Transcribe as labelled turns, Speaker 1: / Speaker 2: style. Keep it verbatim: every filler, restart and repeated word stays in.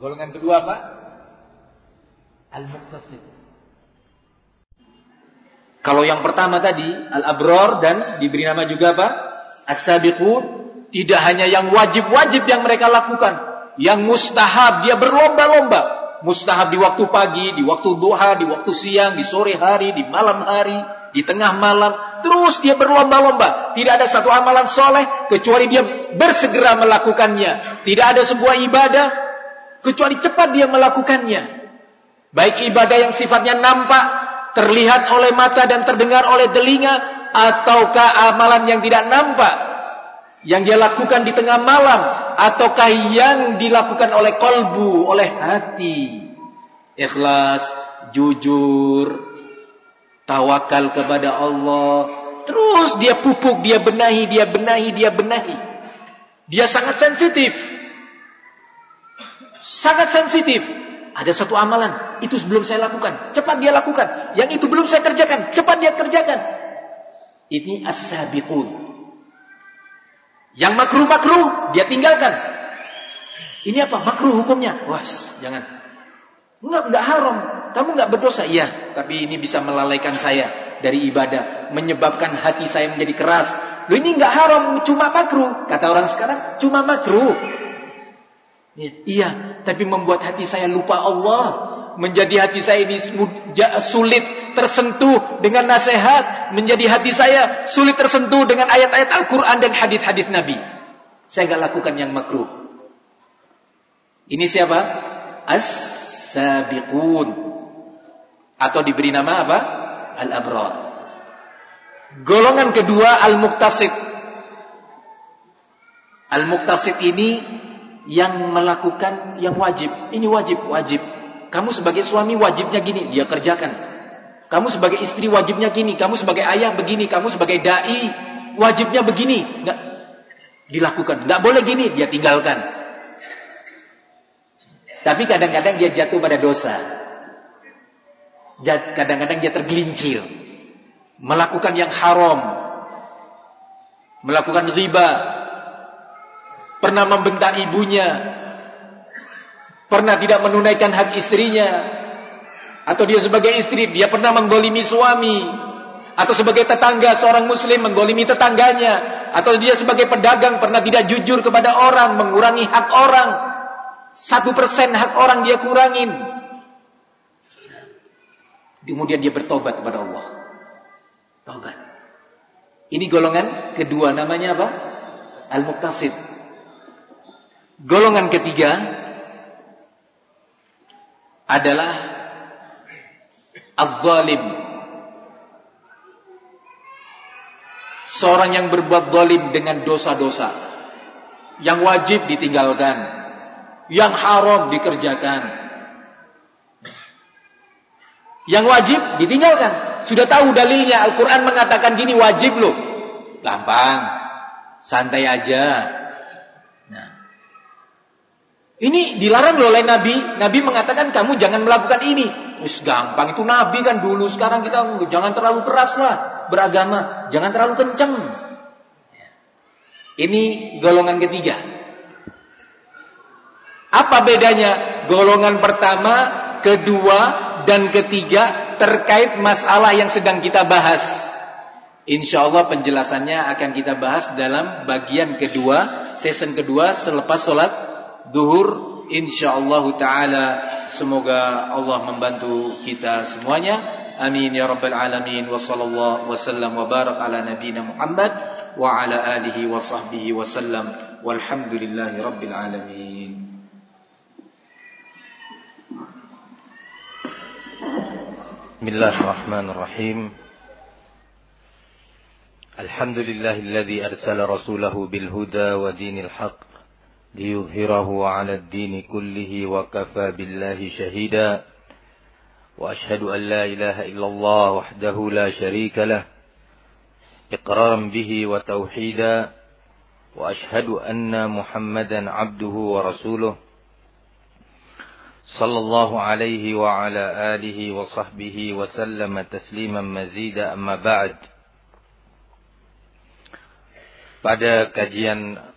Speaker 1: Golongan kedua apa? Al-muqtasid. Kalau yang pertama tadi al-abrar dan diberi nama juga apa? As-sabiqun, tidak hanya yang wajib-wajib yang mereka lakukan, yang mustahab dia berlomba-lomba. Mustahab di waktu pagi, di waktu duha, di waktu siang, di sore hari, di malam hari, di tengah malam. Terus dia berlomba-lomba. Tidak ada satu amalan soleh kecuali dia bersegera melakukannya. Tidak ada sebuah ibadah kecuali cepat dia melakukannya. Baik ibadah yang sifatnya nampak, terlihat oleh mata dan terdengar oleh telinga, ataukah amalan yang tidak nampak, yang dia lakukan di tengah malam, ataukah yang dilakukan oleh kolbu, oleh hati. Ikhlas, jujur, tawakal kepada Allah. Terus dia pupuk, dia benahi, dia benahi, dia benahi. Dia sangat sensitif. Sangat sensitif. Ada satu amalan, itu sebelum saya lakukan, cepat dia lakukan. Yang itu belum saya kerjakan, cepat dia kerjakan. Ini as-sabiqun. Yang makruh-makruh dia tinggalkan. Ini apa? Makruh hukumnya. Wah, jangan. Enggak, enggak haram. Kamu enggak berdosa. Iya, tapi ini bisa melalaikan saya dari ibadah, menyebabkan hati saya menjadi keras. Loh, ini enggak haram, cuma makruh. Kata orang sekarang, cuma makruh. Iya, tapi membuat hati saya lupa Allah, menjadi hati saya ini sulit tersentuh dengan nasihat, menjadi hati saya sulit tersentuh dengan ayat-ayat Al-Quran dan hadis-hadis Nabi. Saya enggak lakukan yang makruh. Ini siapa? As-sabiqun, atau diberi nama apa? Al-abrar. Golongan kedua al-muqtasid. Al-muqtasid ini yang melakukan yang wajib. Ini wajib, wajib. Kamu sebagai suami wajibnya gini, dia kerjakan. Kamu sebagai istri wajibnya gini, kamu sebagai ayah begini, kamu sebagai dai wajibnya begini. Enggak dilakukan. Enggak boleh gini, dia tinggalkan. Tapi kadang-kadang dia jatuh pada dosa. Kadang-kadang dia tergelincir, melakukan yang haram, melakukan riba, pernah membentak ibunya, pernah tidak menunaikan hak istrinya, atau dia sebagai istri dia pernah menggolimi suami, atau sebagai tetangga seorang muslim menggolimi tetangganya, atau dia sebagai pedagang pernah tidak jujur kepada orang, mengurangi hak orang, satu persen hak orang dia kurangin. Kemudian dia bertobat kepada Allah. Tobat. Ini golongan kedua, namanya apa? Al-muqtasid. Golongan ketiga adalah al-zalim. Seorang yang berbuat zalim dengan dosa-dosa. Yang wajib ditinggalkan, yang haram dikerjakan. Yang wajib ditinggalkan. Sudah tahu dalilnya, Al-Quran mengatakan gini, wajib loh. Gampang, santai aja. Ini dilarang oleh Nabi. Nabi mengatakan kamu jangan melakukan ini. Wis gampang, itu Nabi kan dulu. Sekarang kita jangan terlalu keras lah beragama, jangan terlalu kenceng. Ini golongan ketiga. Apa bedanya golongan pertama, kedua, dan ketiga terkait masalah yang sedang kita bahas? Insya Allah penjelasannya akan kita bahas dalam bagian kedua, season kedua selepas sholat Duhur, insyaallah taala. Semoga Allah membantu kita semuanya. Amin ya rabbal alamin. Wa sallallahu wasallam wa barak ala nabiyina Muhammad wa ala alihi wa sahbihi wasallam. Walhamdulillahi rabbil alamin.
Speaker 2: Bismillahirrahmanirrahim. Alhamdulillahilladzi arsala rasulahu bil huda wa dinil haqq ليظهره على الدين كله وكفى بالله شهيدا وأشهد أن لا إله إلا الله وحده لا شريك له إقرارا به وتوحيدا وأشهد أن محمدا عبده ورسوله صلى الله عليه وعلى آله وصحبه وسلم تسليما مزيدا أما بعد. Pada kajian